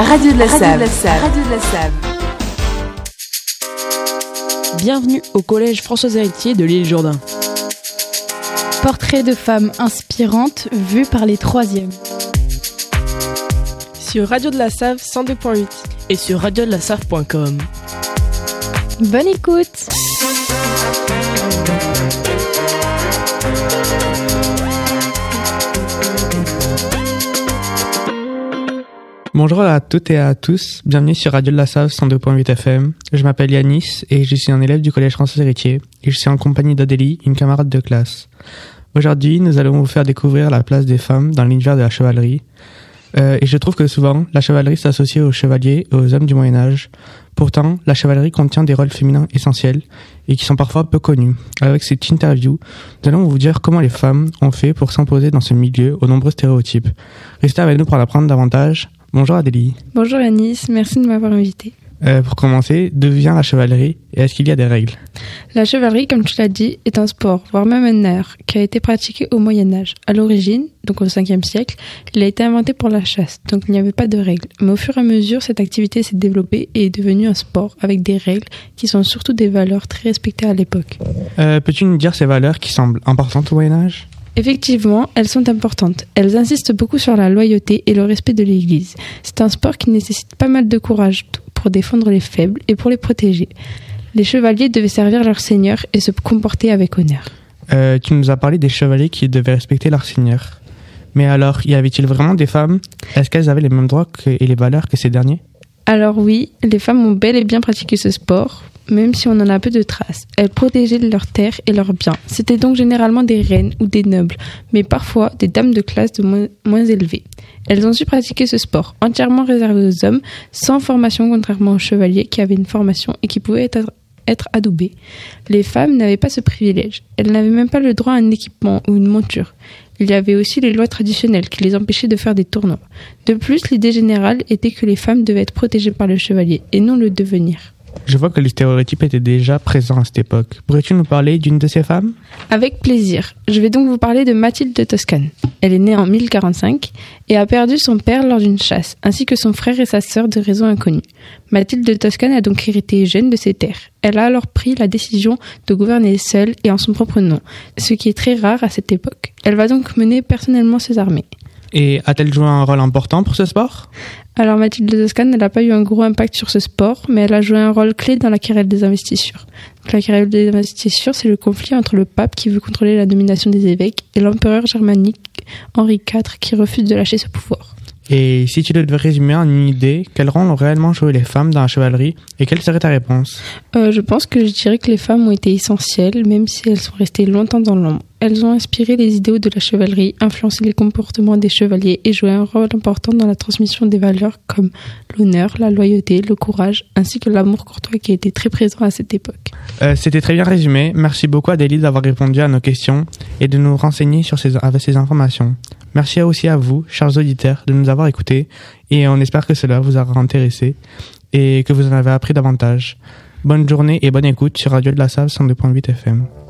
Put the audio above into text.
Radio de la Save. Bienvenue au collège Françoise Héritier de l'île Jourdain. Portrait de femmes inspirantes vues par les troisièmes. Sur Radio de la Save 102.8 et sur radiodelasave.com. Bonne écoute. Bonjour à toutes et à tous, bienvenue sur Radio de la Save 102.8 FM. Je m'appelle Yanis et je suis un élève du collège Françoise Héritier et je suis en compagnie d'Adélie, une camarade de classe. Aujourd'hui, nous allons vous faire découvrir la place des femmes dans l'univers de la chevalerie. Et je trouve que souvent, la chevalerie s'associe aux chevaliers et aux hommes du Moyen-Âge. Pourtant, la chevalerie contient des rôles féminins essentiels et qui sont parfois peu connus. Avec cette interview, nous allons vous dire comment les femmes ont fait pour s'imposer dans ce milieu aux nombreux stéréotypes. Restez avec nous pour en apprendre davantage. Bonjour Adélie. Bonjour Yanis, merci de m'avoir invité. Pour commencer, d'où vient la chevalerie et est-ce qu'il y a des règles ? La chevalerie, comme tu l'as dit, est un sport, voire même un art, qui a été pratiqué au Moyen-Âge. À l'origine, donc au 5e siècle, il a été inventé pour la chasse, donc il n'y avait pas de règles. Mais au fur et à mesure, cette activité s'est développée et est devenue un sport avec des règles qui sont surtout des valeurs très respectées à l'époque. Peux-tu nous dire ces valeurs qui semblent importantes au Moyen-Âge ? Effectivement, elles sont importantes. Elles insistent beaucoup sur la loyauté et le respect de l'Église. C'est un sport qui nécessite pas mal de courage pour défendre les faibles et pour les protéger. Les chevaliers devaient servir leur seigneur et se comporter avec honneur. Tu nous as parlé des chevaliers qui devaient respecter leur seigneur. Mais alors, y avait-il vraiment des femmes ? Est-ce qu'elles avaient les mêmes droits et les valeurs que ces derniers ? Alors oui, les femmes ont bel et bien pratiqué ce sport, même si on en a peu de traces. Elles protégeaient leurs terres et leurs biens. C'était donc généralement des reines ou des nobles, mais parfois des dames de classe de moins élevée. Elles ont su pratiquer ce sport, entièrement réservé aux hommes, sans formation contrairement aux chevaliers qui avaient une formation et qui pouvaient être adoubés. Les femmes n'avaient pas ce privilège. Elles n'avaient même pas le droit à un équipement ou une monture. Il y avait aussi les lois traditionnelles qui les empêchaient de faire des tournois. De plus, l'idée générale était que les femmes devaient être protégées par le chevalier et non le devenir. Je vois que les stéréotypes étaient déjà présents à cette époque. Pourrais-tu nous parler d'une de ces femmes ? Avec plaisir. Je vais donc vous parler de Mathilde de Toscane. Elle est née en 1045 et a perdu son père lors d'une chasse, ainsi que son frère et sa sœur de raisons inconnues. Mathilde de Toscane a donc hérité jeune de ses terres. Elle a alors pris la décision de gouverner seule et en son propre nom, ce qui est très rare à cette époque. Elle va donc mener personnellement ses armées. Et a-t-elle joué un rôle important pour ce sport ? Alors Mathilde de Toscane, elle n'a pas eu un gros impact sur ce sport, mais elle a joué un rôle clé dans la querelle des investitures. Donc, la querelle des investitures, c'est le conflit entre le pape qui veut contrôler la nomination des évêques et l'empereur germanique Henri IV qui refuse de lâcher ce pouvoir. Et si tu devais résumer en une idée, quel rôle ont réellement joué les femmes dans la chevalerie et quelle serait ta réponse ? Je pense que je dirais que les femmes ont été essentielles, même si elles sont restées longtemps dans l'ombre. Elles ont inspiré les idéaux de la chevalerie, influencé les comportements des chevaliers et joué un rôle important dans la transmission des valeurs comme l'honneur, la loyauté, le courage, ainsi que l'amour courtois qui était très présent à cette époque. C'était très bien résumé. Merci beaucoup Adélie d'avoir répondu à nos questions et de nous renseigner avec ces informations. Merci aussi à vous, chers auditeurs, de nous avoir écoutés et on espère que cela vous aura intéressé et que vous en avez appris davantage. Bonne journée et bonne écoute sur Radio de la Save 102.8 FM.